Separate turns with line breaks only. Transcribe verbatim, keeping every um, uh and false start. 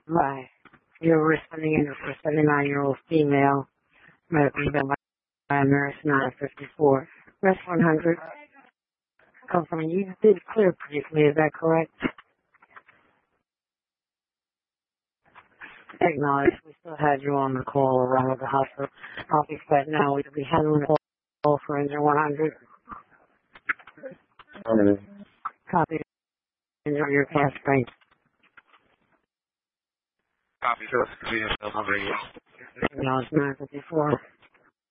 Right. You're responding in for seventy-nine-year-old female, medically done by a nurse, nine fifty-four. Rest one hundred. Confirming you did clear previously, is that correct? Acknowledge. We still had you on the call around with the hospital. I'll be set now. We'll be handling the call for engine one hundred.
Affirmative.
Copy. Enjoy your cash bank.
Copy. Sure.
Acknowledge nine fifty-four.